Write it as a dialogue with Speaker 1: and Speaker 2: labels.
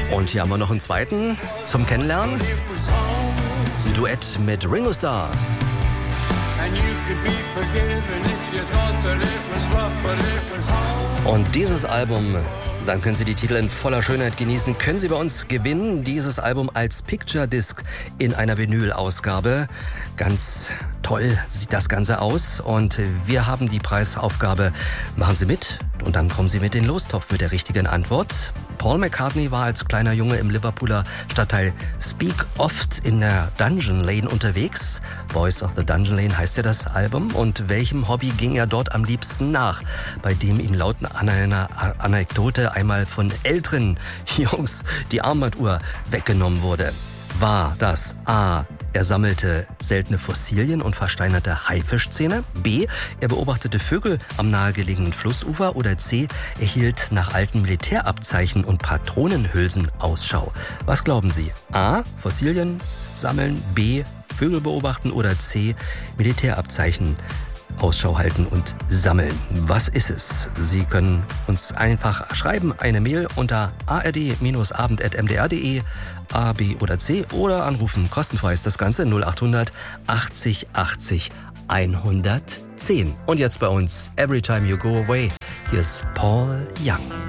Speaker 1: Und hier haben wir noch einen zweiten zum Kennenlernen. Duett mit Ringo Starr. Und dieses Album, dann können Sie die Titel in voller Schönheit genießen, können Sie bei uns gewinnen. Dieses Album als Picture Disc in einer Vinyl-Ausgabe. Ganz toll sieht das Ganze aus. Und wir haben die Preisaufgabe, machen Sie mit und dann kommen Sie mit in den Lostopf mit der richtigen Antwort. Paul McCartney war als kleiner Junge im Liverpooler Stadtteil Speke oft in der Dungeon Lane unterwegs. Boys of the Dungeon Lane heißt ja das Album. Und welchem Hobby ging er dort am liebsten nach, bei dem ihm laut einer Anekdote einmal von älteren Jungs die Armbanduhr weggenommen wurde? War das A: Er sammelte seltene Fossilien und versteinerte Haifischzähne. B: Er beobachtete Vögel am nahegelegenen Flussufer. Oder C: Er hielt nach alten Militärabzeichen und Patronenhülsen Ausschau. Was glauben Sie? A: Fossilien sammeln, B: Vögel beobachten oder C: Militärabzeichen Ausschau halten und sammeln. Was ist es? Sie können uns einfach schreiben, eine Mail unter ard-abend@mdr.de, A, B oder C, oder anrufen. Kostenfrei ist das Ganze 0800 80 80 110. Und jetzt bei uns Every Time You Go Away. Hier ist Paul Young.